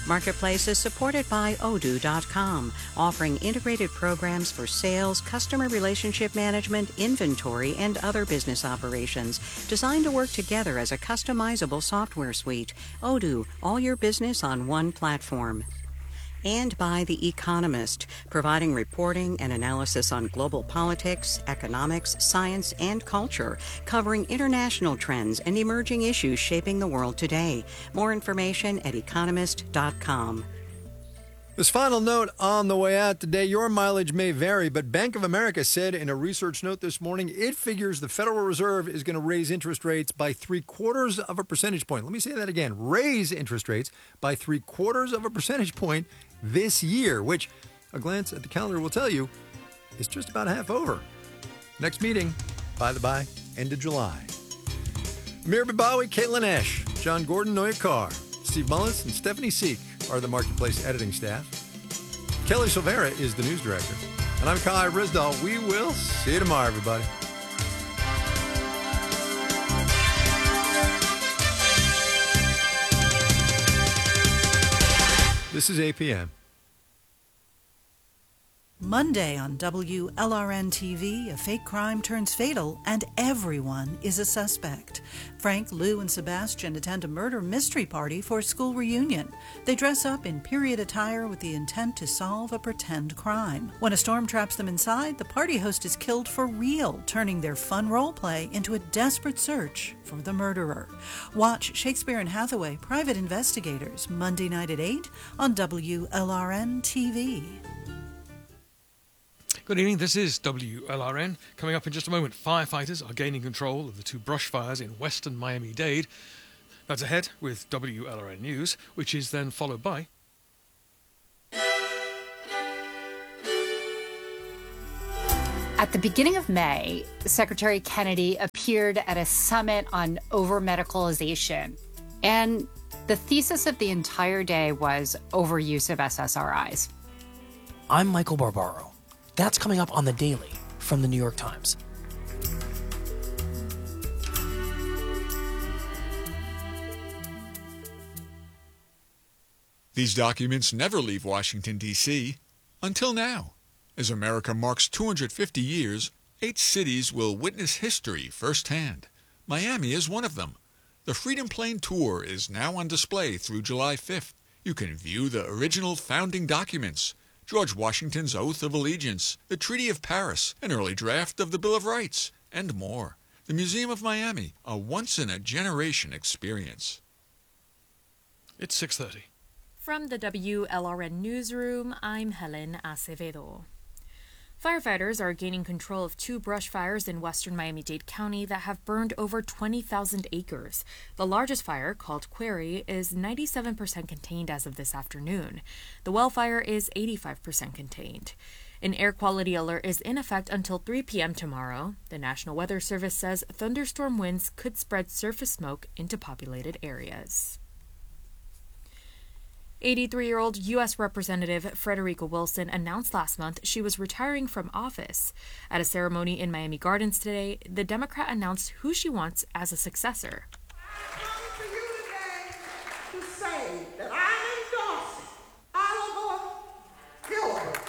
Marketplace is supported by Odoo.com, offering integrated programs for sales, customer relationship management, inventory, and other business operations, designed to work together as a customizable software suite. Odoo, all your business on one platform. And by The Economist, providing reporting and analysis on global politics, economics, science, and culture, covering international trends and emerging issues shaping the world today. More information at economist.com. This final note on the way out today, your mileage may vary, but Bank of America said in a research note this morning, it figures the Federal Reserve is going to raise interest rates by 0.75 of a percentage point. Let me say that again. Raise interest rates by 0.75 of a percentage point this year, which a glance at the calendar will tell you is just about half over. Next meeting, by the by, end of July. Amir Babawi, Caitlin Esch, John Gordon, Noya Carr, Steve Mullis, and Stephanie Seek are the Marketplace editing staff. Kelly Silvera is the news director. And I'm Kai Risdahl. We will see you tomorrow, everybody. This is APM. Monday on WLRN TV, a fake crime turns fatal and everyone is a suspect. Frank, Lou, and Sebastian attend a murder mystery party for a school reunion. They dress up in period attire with the intent to solve a pretend crime. When a storm traps them inside, the party host is killed for real, turning their fun role play into a desperate search for the murderer. Watch Shakespeare and Hathaway, Private Investigators, Monday night at 8 on WLRN TV. Good evening, this is WLRN. Coming up in just a moment, firefighters are gaining control of the two brush fires in western Miami-Dade. That's ahead with WLRN News, which is then followed by... At the beginning of May, Secretary Kennedy appeared at a summit on over-medicalization. And the thesis of the entire day was overuse of SSRIs. I'm Michael Barbaro. That's coming up on The Daily from The New York Times. These documents never leave Washington, D.C. Until now. As America marks 250 years, 8 cities will witness history firsthand. Miami is one of them. The Freedom Plane Tour is now on display through July 5th. You can view the original founding documents, George Washington's Oath of Allegiance, the Treaty of Paris, an early draft of the Bill of Rights, and more. The Museum of Miami, a once-in-a-generation experience. It's 6:30. From the WLRN Newsroom, I'm Helen Acevedo. Firefighters are gaining control of 2 brush fires in western Miami-Dade County that have burned over 20,000 acres. The largest fire, called Quarry, is 97% contained as of this afternoon. The well fire is 85% contained. An air quality alert is in effect until 3 p.m. tomorrow. The National Weather Service says thunderstorm winds could spread surface smoke into populated areas. 83-year-old U.S. Representative Frederica Wilson announced last month she was retiring from office. At a ceremony in Miami Gardens today, the Democrat announced who she wants as a successor. I come to you today to say that I'm endorsing Oliver Gilbert.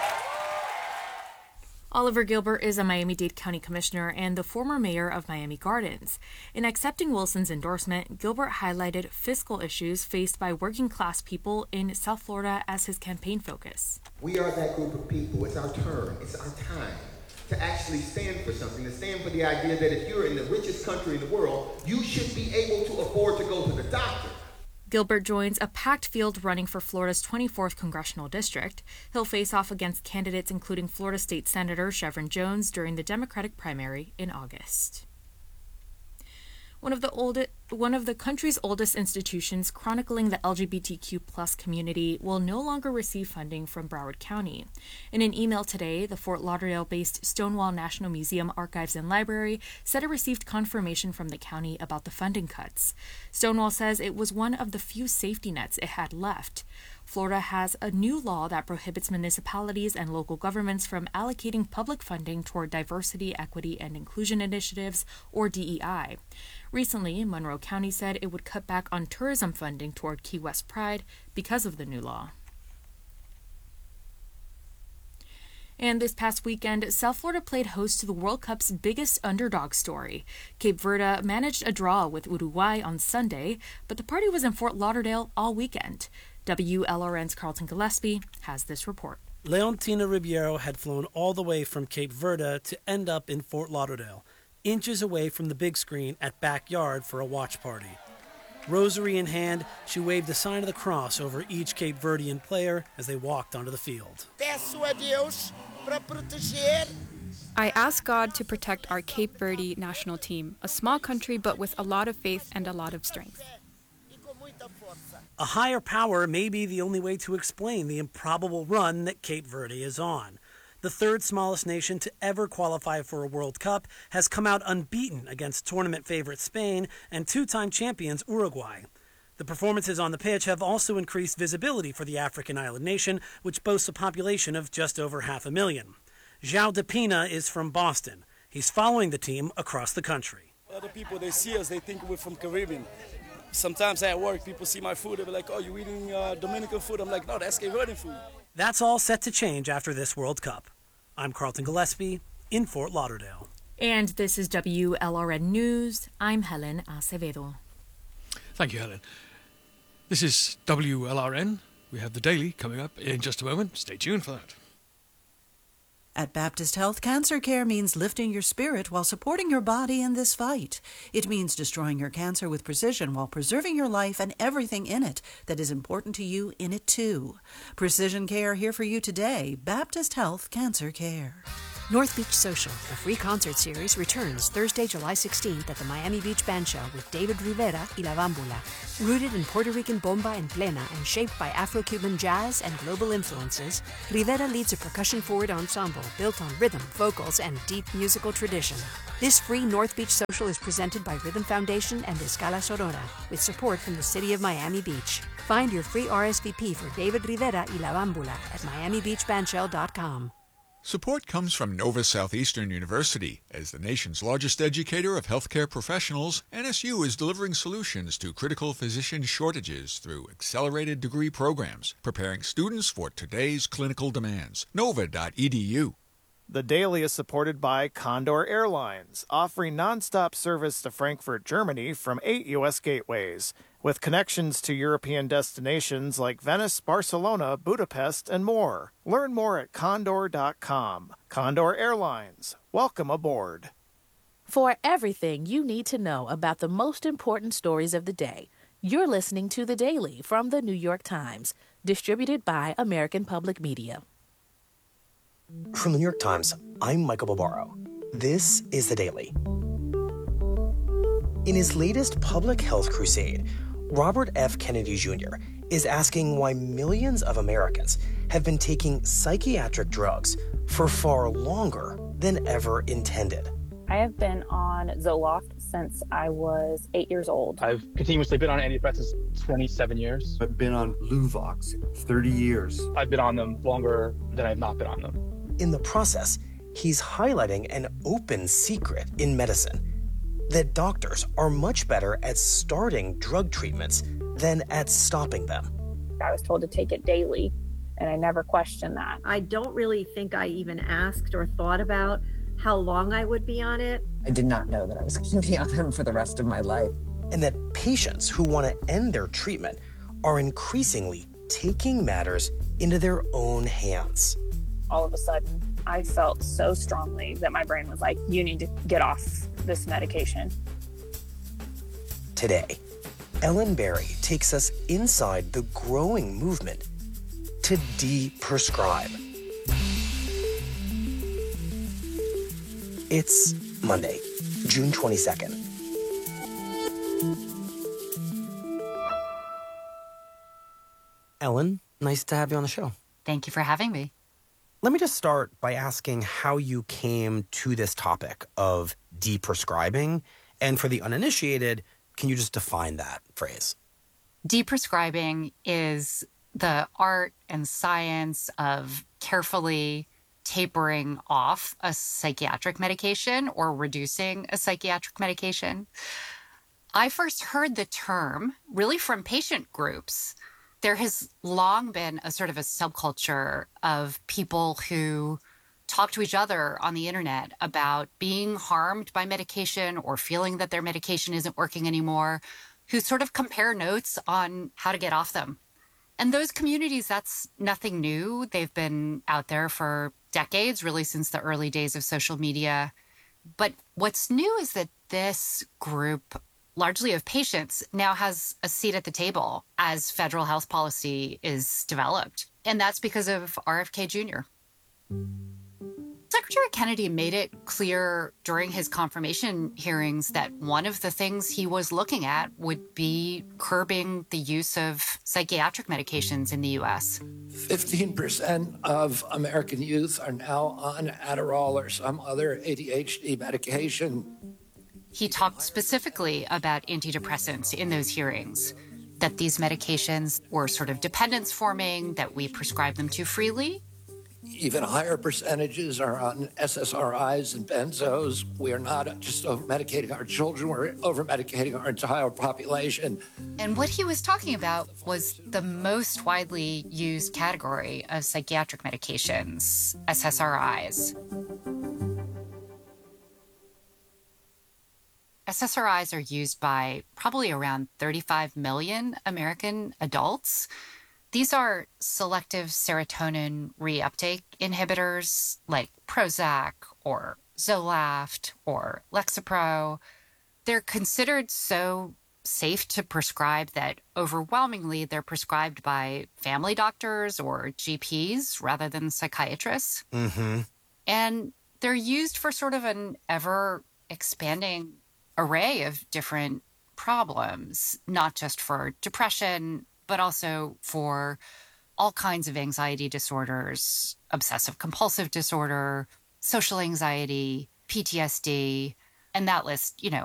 Oliver Gilbert is a Miami-Dade County Commissioner and the former mayor of Miami Gardens. In accepting Wilson's endorsement, Gilbert highlighted fiscal issues faced by working-class people in South Florida as his campaign focus. We are that group of people. It's our turn. It's our time to actually stand for something, to stand for the idea that if you're in the richest country in the world, you should be able to afford to go to the doctor. Gilbert joins a packed field running for Florida's 24th congressional district. He'll face off against candidates including Florida State Senator Chevron Jones during the Democratic primary in August. One of the country's oldest institutions chronicling the LGBTQ+ community will no longer receive funding from Broward County. In an email today, the Fort Lauderdale-based Stonewall National Museum Archives and Library said it received confirmation from the county about the funding cuts. Stonewall says it was one of the few safety nets it had left. Florida has a new law that prohibits municipalities and local governments from allocating public funding toward diversity, equity, and inclusion initiatives, or DEI. Recently, Monroe County said it would cut back on tourism funding toward Key West Pride because of the new law. And this past weekend, South Florida played host to the World Cup's biggest underdog story. Cape Verde managed a draw with Uruguay on Sunday, but the party was in Fort Lauderdale all weekend. WLRN's Carlton Gillespie has this report. Leontina Ribeiro had flown all the way from Cape Verde to end up in Fort Lauderdale, inches away from the big screen at Backyard for a watch party. Rosary in hand, she waved the sign of the cross over each Cape Verdean player as they walked onto the field. I ask God to protect our Cape Verde national team, a small country but with a lot of faith and a lot of strength. A higher power may be the only way to explain the improbable run that Cape Verde is on. The third smallest nation to ever qualify for a World Cup has come out unbeaten against tournament favorite Spain and two-time champions Uruguay. The performances on the pitch have also increased visibility for the African island nation, which boasts a population of just over 500,000. João de Pina is from Boston. He's following the team across the country. Other people, they see us, they think we're from Caribbean. Sometimes at work, people see my food, they'll be like, oh, you eating Dominican food? I'm like, no, that's Cape Verdean food. That's all set to change after this World Cup. I'm Carlton Gillespie in Fort Lauderdale. And this is WLRN News. I'm Helen Acevedo. Thank you, Helen. This is WLRN. We have the Daily coming up in just a moment. Stay tuned for that. At Baptist Health, cancer care means lifting your spirit while supporting your body in this fight. It means destroying your cancer with precision while preserving your life and everything in it that is important to you in it too. Precision care here for you today. Baptist Health Cancer Care. North Beach Social, a free concert series, returns Thursday, July 16th at the Miami Beach Band Shell with David Rivera y La Bámbula. Rooted in Puerto Rican bomba en plena and shaped by Afro-Cuban jazz and global influences, Rivera leads a percussion-forward ensemble built on rhythm, vocals, and deep musical tradition. This free North Beach Social is presented by Rhythm Foundation and Escala Sonora, with support from the City of Miami Beach. Find your free RSVP for David Rivera y La Bámbula at miamibeachbandshell.com. Support comes from Nova Southeastern University. As the nation's largest educator of healthcare professionals, NSU is delivering solutions to critical physician shortages through accelerated degree programs, preparing students for today's clinical demands. Nova.edu. The Daily is supported by Condor Airlines, offering nonstop service to Frankfurt, Germany from 8 U.S. gateways, with connections to European destinations like Venice, Barcelona, Budapest, and more. Learn more at condor.com. Condor Airlines, welcome aboard. For everything you need to know about the most important stories of the day, you're listening to The Daily from The New York Times, distributed by American Public Media. From The New York Times, I'm Michael Barbaro. This is The Daily. In his latest public health crusade, Robert F. Kennedy Jr. is asking why millions of Americans have been taking psychiatric drugs for far longer than ever intended. I have been on Zoloft since I was 8 years old. I've continuously been on antidepressants 27 years. I've been on Luvox 30 years. I've been on them longer than I've not been on them. In the process, he's highlighting an open secret in medicine, that doctors are much better at starting drug treatments than at stopping them. I was told to take it daily, and I never questioned that. I don't really think I even asked or thought about how long I would be on it. I did not know that I was going to be on them for the rest of my life. And that patients who want to end their treatment are increasingly taking matters into their own hands. All of a sudden, I felt so strongly that my brain was like, you need to get off this medication. Today, Ellen Berry takes us inside the growing movement to de-prescribe. It's Monday, June 22nd. Ellen, nice to have you on the show. Thank you for having me. Let me just start by asking how you came to this topic of de-prescribing. And for the uninitiated, can you just define that phrase? De-prescribing is the art and science of carefully tapering off a psychiatric medication or reducing a psychiatric medication. I first heard the term really from patient groups. There has long been a sort of a subculture of people who talk to each other on the internet about being harmed by medication or feeling that their medication isn't working anymore, who sort of compare notes on how to get off them. And those communities, that's nothing new. They've been out there for decades, really since the early days of social media. But what's new is that this group, largely of patients, now has a seat at the table as federal health policy is developed. And that's because of RFK Jr. Secretary Kennedy made it clear during his confirmation hearings that one of the things he was looking at would be curbing the use of psychiatric medications in the U.S. 15% of American youth are now on Adderall or some other ADHD medication. He talked specifically about antidepressants in those hearings, that these medications were sort of dependence forming, that we prescribe them too freely. Even higher percentages are on SSRIs and benzos. We are not just over-medicating our children, we're over-medicating our entire population. And what he was talking about was the most widely used category of psychiatric medications, SSRIs. SSRIs are used by probably around 35 million American adults. These are selective serotonin reuptake inhibitors like Prozac or Zoloft or Lexapro. They're considered so safe to prescribe that overwhelmingly they're prescribed by family doctors or GPs rather than psychiatrists. Mm-hmm. And they're used for sort of an ever-expanding array of different problems, not just for depression, but also for all kinds of anxiety disorders, obsessive-compulsive disorder, social anxiety, PTSD, and that list,